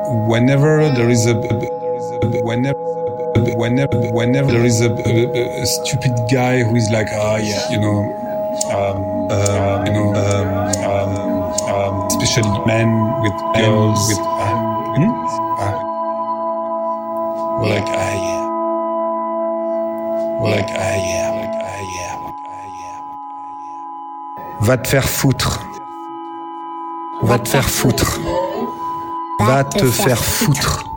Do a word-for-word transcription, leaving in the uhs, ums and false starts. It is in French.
whenever there is a, whenever, whenever, whenever there is a, a, a stupid guy who is like, ah, yeah, you know, um, uh, you know, um, um, um, especially men with girls, with, uh, hmm? uh, like, ah, yeah, like, ah, yeah, like, ah, yeah, like, ah, yeah. Va te faire foutre. Va te faire foutre. Va te faire foutre.